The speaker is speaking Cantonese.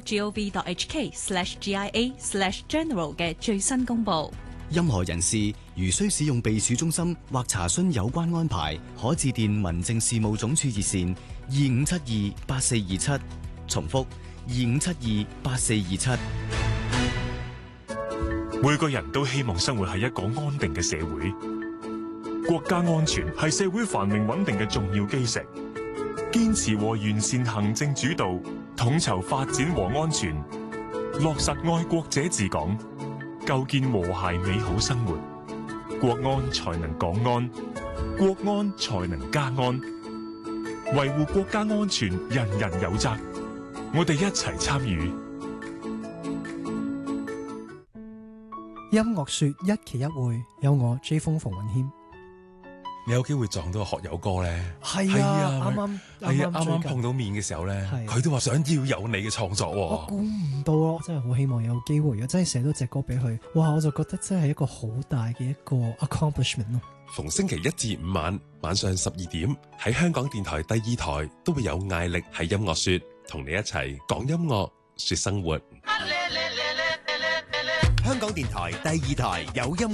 www.gov.hk/GIA/general 嘅最新公佈。 任何人士如需使用避暑中心或查詢有關安排，可致電民政事務總署熱線25728427，重複25728427。 每個人都希望生活喺一個安定嘅社會，國家安全係社會繁榮穩定嘅重要基石。堅持和完善行政主導，統籌發展和安全，落實愛國者治港，構建和諧美好生活，國安才能港安，國安才能家安。維護國家安全，人人有責。我哋一齊參與。 音樂說一期一會，有我 J 風馮允謙。 你有機會撞到個學友哥咧？ 係啊，啱啱碰到面嘅時候咧，佢都話想要有你嘅創作喎。 我估唔到咯，真係好希望有機會，如果真係寫到隻歌俾佢，哇！我就覺得真係一個好大嘅一個 accomplishment 咯。 逢星期一至五晚上12點，喺香港電台第2台都會有艾力喺音樂說，同你一齊講音樂說生活。 香港電台第2台有音樂